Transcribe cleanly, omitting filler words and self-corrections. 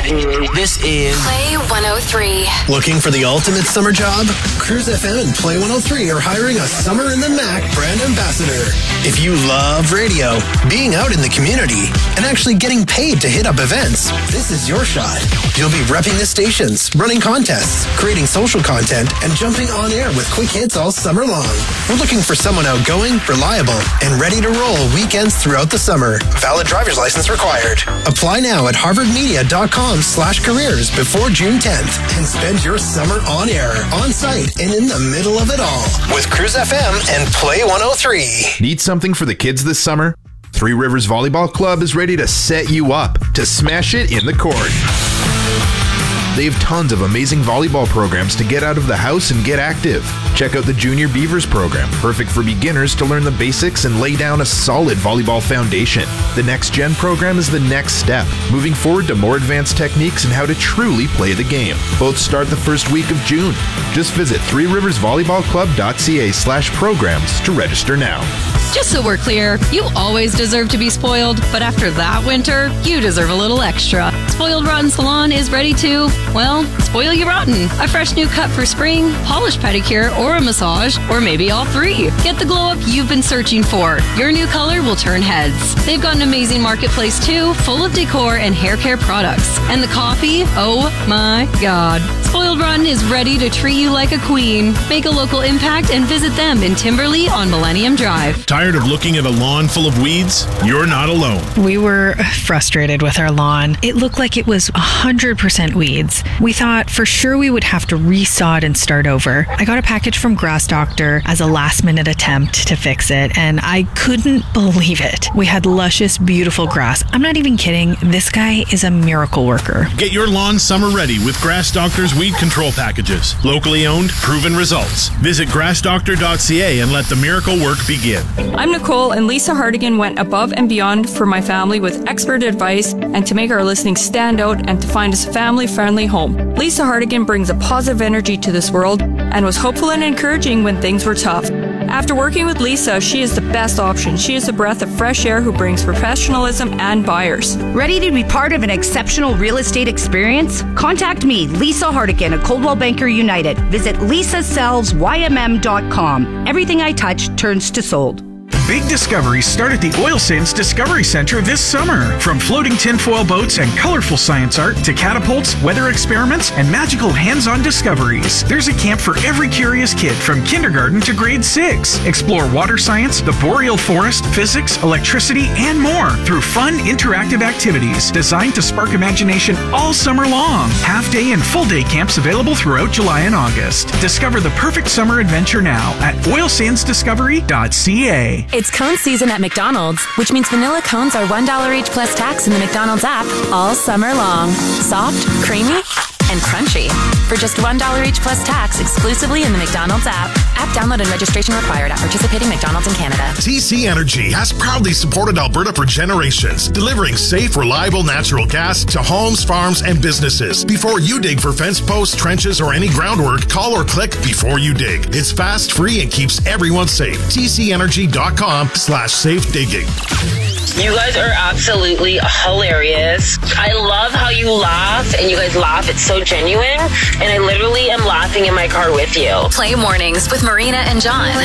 This is Play 103. Looking for the ultimate summer job? Cruise FM and Play 103 are hiring a Summer in the Mac brand ambassador. If you love radio, being out in the community, and actually getting paid to hit up events, this is your shot. You'll be repping the stations, running contests, creating social content, and jumping on air with quick hits all summer long. We're looking for someone outgoing, reliable, and ready to roll weekends throughout the summer. Valid driver's license required. Apply now at harvardmedia.com/careers before June 10th and spend your summer on air, on site, and in the middle of it all with Cruise FM and Play 103. Need something for the kids this summer? Three Rivers Volleyball Club is ready to set you up to smash it in the court. They have tons of amazing volleyball programs to get out of the house and get active. Check out the Junior Beavers program, perfect for beginners to learn the basics and lay down a solid volleyball foundation. The Next Gen program is the next step, moving forward to more advanced techniques and how to truly play the game. Both start the first week of June. Just visit threeriversvolleyballclub.ca/programs to register now. Just so we're clear, you always deserve to be spoiled, but after that winter, you deserve a little extra. Spoiled Rotten Salon is ready to, well, spoil you rotten. A fresh new cut for spring, polished pedicure, or a massage, or maybe all three. Get the glow up you've been searching for. Your new color will turn heads. They've got an amazing marketplace too, full of decor and hair care products. And the coffee, oh my God. Spoiled Rotten is ready to treat you like a queen. Make a local impact and visit them in Timberley on Millennium Drive. Tired of looking at a lawn full of weeds? You're not alone. We were frustrated with our lawn. It looked like it was 100% weeds. We thought for sure we would have to re-sod and start over. I got a package from Grass Doctor as a last-minute attempt to fix it, and I couldn't believe it. We had luscious, beautiful grass. I'm not even kidding. This guy is a miracle worker. Get your lawn summer ready with Grass Doctor's weed control packages. Locally owned, proven results. Visit grassdoctor.ca and let the miracle work begin. I'm Nicole, and Lisa Hardigan went above and beyond for my family with expert advice and to make our listening stand out and to find us a family-friendly home. Lisa Hardigan brings a positive energy to this world and was hopeful and encouraging when things were tough. After working with Lisa, she is the best option. She is a breath of fresh air who brings professionalism and buyers. Ready to be part of an exceptional real estate experience? Contact me, Lisa Hardigan at Coldwell Banker United. Visit lisasellsymm.com. Everything I touch turns to sold. Big discoveries start at the Oil Sands Discovery Center this summer. From floating tinfoil boats and colorful science art to catapults, weather experiments, and magical hands-on discoveries. There's a camp for every curious kid from kindergarten to grade 6. Explore water science, the boreal forest, physics, electricity, and more through fun, interactive activities designed to spark imagination all summer long. Half-day and full-day camps available throughout July and August. Discover the perfect summer adventure now at oilsandsdiscovery.ca. It's cone season at McDonald's, which means vanilla cones are $1 each plus tax in the McDonald's app all summer long. Soft, creamy, and crunchy. For just $1 each plus tax exclusively in the McDonald's app. App download and registration required at participating McDonald's in Canada. TC Energy has proudly supported Alberta for generations, delivering safe, reliable natural gas to homes, farms, and businesses. Before you dig for fence posts, trenches, or any groundwork, call or click before you dig. It's fast, free, and keeps everyone safe. TCEnergy.com/safe digging. You guys are absolutely hilarious. I love how you laugh, and you guys laugh. It's so genuine, and I literally am laughing in my car with you. Play mornings with Marina and John.